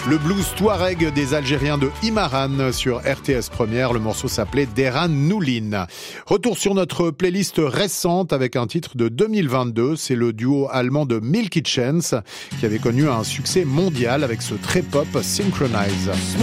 Le blues touareg des Algériens de Imaran sur RTS Première. Le morceau s'appelait Deran Noulin. Retour sur notre playlist récente avec un titre de 2022. C'est le duo allemand de Milky Chance qui avait connu un succès mondial avec ce très pop Synchronize.